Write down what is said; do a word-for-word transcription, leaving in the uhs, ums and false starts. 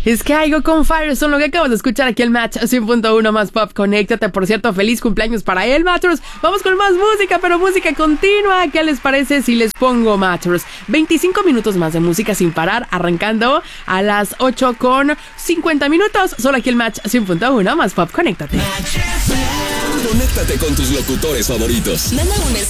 Sky Go con Firestone, lo que acabas de escuchar aquí el Match cien punto uno más Pop. Conéctate, por cierto, feliz cumpleaños para él, Matros. Vamos con más música, pero música continua. ¿Qué les parece si les pongo, Matros? veinticinco minutos más de música sin parar, arrancando a las ocho con cincuenta minutos. Solo aquí el Match cien punto uno más Pop. Conéctate. Conéctate con tus locutores favoritos. Manda un